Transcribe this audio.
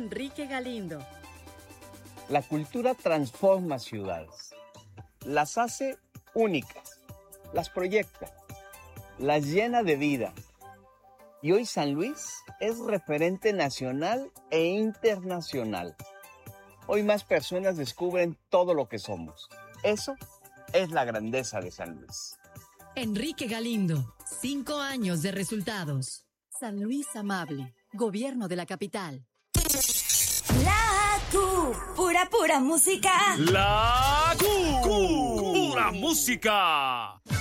Enrique Galindo. La cultura transforma ciudades, las hace únicas, las proyecta, las llena de vida. Y hoy San Luis es referente nacional e internacional. Hoy más personas descubren todo lo que somos. Eso es la grandeza de San Luis. Enrique Galindo, 5 años de resultados. San Luis Amable, Gobierno de la Capital. La Q, pura música. La Q, pura música.